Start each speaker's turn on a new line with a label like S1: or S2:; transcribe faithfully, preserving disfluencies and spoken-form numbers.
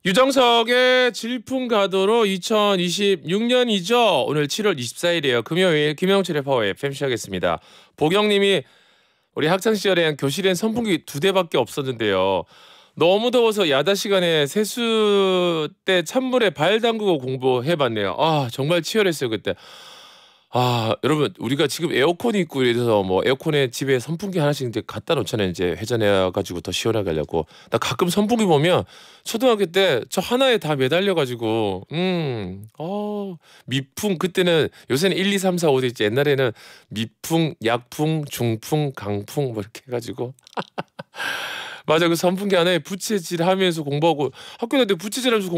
S1: 유정석의 질풍가도로 이천이십육 년이죠. 오늘 칠월 이십사일이에요. 금요일 김영철의 파워 에프엠 시작했습니다. 보경님이 우리 학창시절엔 교실엔 선풍기 두 대밖에 없었는데요. 너무 더워서 야자 시간에 세수 때 찬물에 발 담그고 공부해봤네요. 아 정말 치열했어요 그때. 아 여러분 우리가 지금 에어컨이 있고 이래서 뭐 에어컨에 집에 선풍기 하나씩 이제 갖다 놓잖아요. 이제 회전해 가지고 더 시원하게 하려고. 나 가끔 선풍기 보면 초등학교 때 저 하나에 다 매달려 가지고 음. 어 미풍 그때는 요새는 일, 이, 삼, 사, 오 대 있지. 옛날에는 미풍, 약풍, 중풍, 강풍 뭐 이렇게 해 가지고 맞아 그 선풍기 하나에 부채질 하면서 공부하고 학교 다닐 때 부채질 하면서